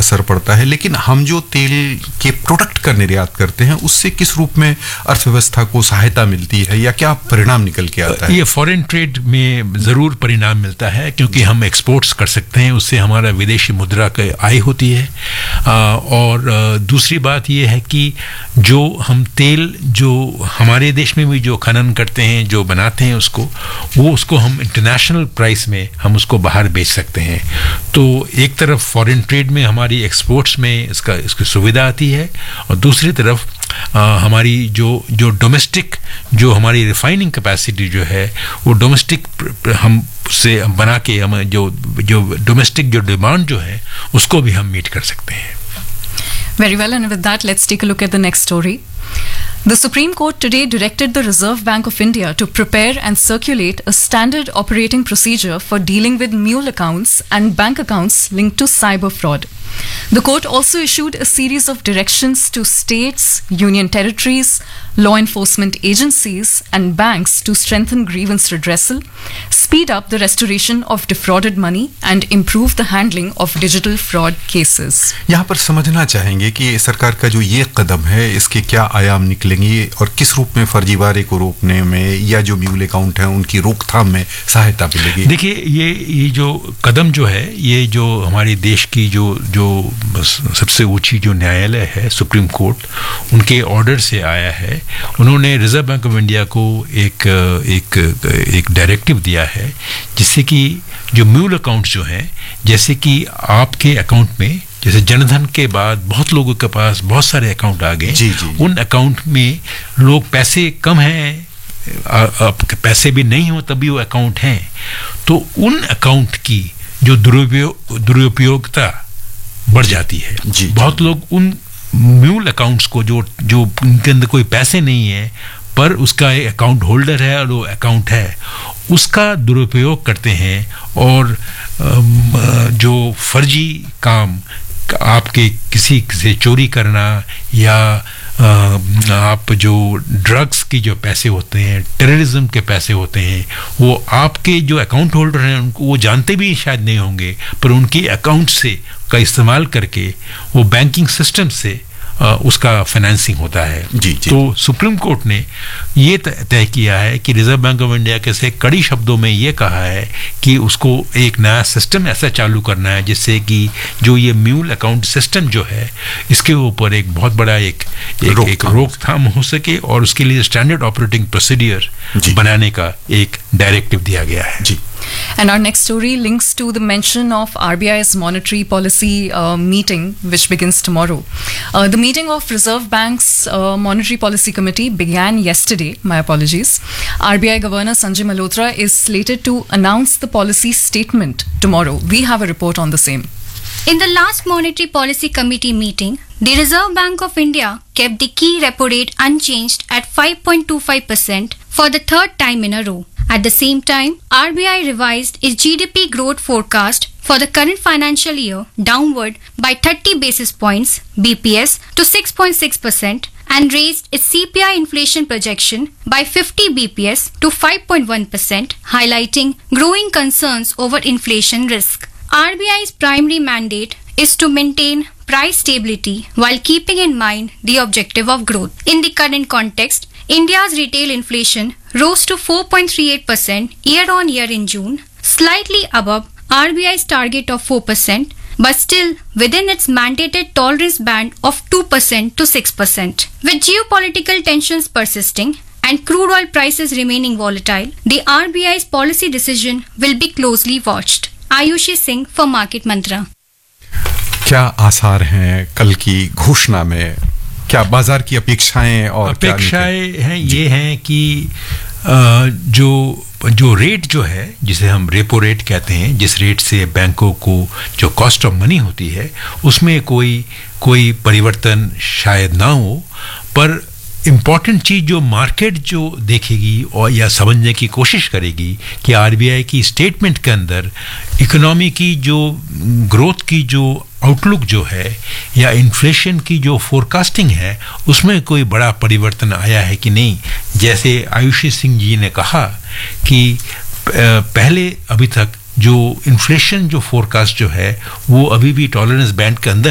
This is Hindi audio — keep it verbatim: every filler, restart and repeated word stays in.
असर पड़ता है, लेकिन हम जो तेल के प्रोडक्ट का निर्यात करते हैं उससे किस रूप में अर्थव्यवस्था को सहायता मिलती है या क्या परिणाम निकल के आता है? ये फॉरेन ट्रेड में ज़रूर परिणाम मिलता है, क्योंकि हम एक्सपोर्ट्स कर सकते हैं, उससे हमारा विदेशी मुद्रा का आय होती है। आ, और आ, दूसरी बात ये है कि जो हम तेल जो हमारे देश में भी जो खनन करते हैं, जो बनाते हैं, उसको वो उसको हम इंटरनेशनल प्राइस में हम उसको बाहर बेच सकते हैं। तो एक तरफ फॉरेन ट्रेड में हमारी एक्सपोर्ट्स में इसका इसकी सुविधा आती है, और दूसरी तरफ आ, हमारी जो जो डोमेस्टिक जो हमारी रिफाइनिंग कैपेसिटी जो है वो डोमेस्टिक हम से बना के हम जो जो डोमेस्टिक जो डिमांड जो है उसको भी हम मीट कर सकते हैं। Very well, and with that, let's take a look at the next story. The Supreme Court today directed the Reserve Bank of India to prepare and circulate a standard operating procedure for dealing with mule accounts and bank accounts linked to cyber fraud. The court also issued a series of directions to states, union territories, law enforcement agencies and banks to strengthen grievance redressal, speed up the restoration of defrauded money and improve the handling of digital fraud cases. यहाँ पर समझना चाहेंगे कि सरकार का जो ये कदम है इसके क्या आयाम निकलेंगे और किस रूप में फर्जीवाड़े को रोकने में या जो म्यूल अकाउंट है उनकी रोकथाम में सहायता मिलेगी? देखिए, ये ये जो कदम जो है, ये जो हमारे देश की जो जो सबसे ऊंची जो न्यायालय है सुप्रीम कोर्ट, उनके ऑर्डर से आया है। उन्होंने रिजर्व बैंक ऑफ इंडिया को एक एक एक डायरेक्टिव दिया है जिससे कि जो म्यूल अकाउंट जो हैं, जैसे कि आपके अकाउंट में जैसे जनधन के बाद बहुत लोगों के पास बहुत सारे अकाउंट आ गए, उन अकाउंट में लोग पैसे कम हैं, अब पैसे भी नहीं हो तब भी वो अकाउंट हैं, तो उन अकाउंट की जो दुरुपयोग दुरुपयोगिता बढ़ जाती है। जी, बहुत जी. लोग उन म्यूल अकाउंट्स को जो जो उनके अंदर कोई पैसे नहीं है पर उसका एक अकाउंट होल्डर है और वो अकाउंट है, उसका दुरुपयोग करते हैं और जो फर्जी काम आपके किसी से चोरी करना या आप जो ड्रग्स की जो पैसे होते हैं, टेररिज्म के पैसे होते हैं, वो आपके जो अकाउंट होल्डर हैं उनको वो जानते भी शायद नहीं होंगे, पर उनके अकाउंट से का इस्तेमाल करके वो बैंकिंग सिस्टम से आ, उसका फाइनेंसिंग होता है। जी, जी. तो सुप्रीम कोर्ट ने ये तय किया है कि रिजर्व बैंक ऑफ इंडिया के से कड़ी शब्दों में ये कहा है कि उसको एक नया सिस्टम ऐसा चालू करना है जिससे कि जो ये म्यूल अकाउंट सिस्टम जो है इसके ऊपर एक बहुत बड़ा एक एक, एक रोकथाम हो सके और उसके लिए स्टैंडर्ड ऑपरेटिंग प्रोसीडियर बनाने का एक डायरेक्टिव दिया गया है। जी. And our next story links to the mention of R B I's monetary policy uh, meeting, which begins tomorrow. Uh, the meeting of Reserve Bank's uh, Monetary Policy Committee began yesterday. My apologies. R B I Governor Sanjay Malhotra is slated to announce the policy statement tomorrow. We have a report on the same. In the last Monetary Policy Committee meeting, the Reserve Bank of India kept the key repo rate unchanged at five point two five percent for the third time in a row. At the same time, R B I revised its G D P growth forecast for the current financial year downward by thirty basis points B P S to six point six percent and raised its C P I inflation projection by fifty B P S to five point one percent, highlighting growing concerns over inflation risk. R B I's primary mandate is to maintain price stability while keeping in mind the objective of growth. In the current context, India's retail inflation rose to four point three eight percent year-on-year in June, slightly above R B I's target of four percent, but still within its mandated tolerance band of two percent to six percent. With geopolitical tensions persisting and crude oil prices remaining volatile, the R B I's policy decision will be closely watched. Ayushi Singh for Market Mantra. क्या आसार हैं कल की घोषणा में? क्या बाजार की अपेक्षाएं और अपेक्षाएं हैं ये हैं कि जो जो रेट जो है जिसे हम रेपो रेट कहते हैं, जिस रेट से बैंकों को जो कॉस्ट ऑफ मनी होती है उसमें कोई कोई परिवर्तन शायद ना हो, पर इम्पॉर्टेंट चीज़ जो मार्केट जो देखेगी और या समझने की कोशिश करेगी कि आरबीआई की स्टेटमेंट के अंदर इकोनॉमी की जो ग्रोथ की जो आउटलुक जो है या इन्फ्लेशन की जो फोरकास्टिंग है उसमें कोई बड़ा परिवर्तन आया है कि नहीं। जैसे आयुषी सिंह जी ने कहा कि पहले अभी तक जो इन्फ्लेशन जो फोरकास्ट जो है वो अभी भी टॉलरेंस बैंड के अंदर